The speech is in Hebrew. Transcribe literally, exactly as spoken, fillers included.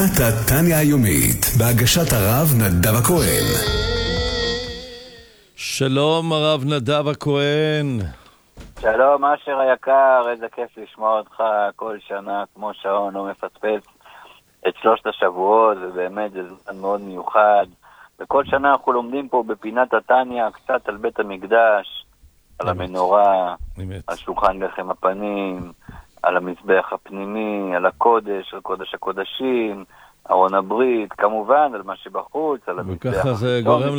התניה היומית, בהגשת הרב נדב הכהן. שלום הרב נדב הכהן. שלום אשר היקר, איזה כיף לשמוע אותך כל שנה כמו שעון, לא מפספס את שלושת השבועות, ובאמת זה זמן מאוד מיוחד. וכל שנה אנחנו לומדים פה בפינת התניה קצת על בית המקדש, על המנורה, על שולחן לחם הפנים, על המזבח הפנימי, על הקודש, על קודש הקודשים, ארון הברית, כמובן, על מה שבחוץ, על המזבח. וככה זה גורם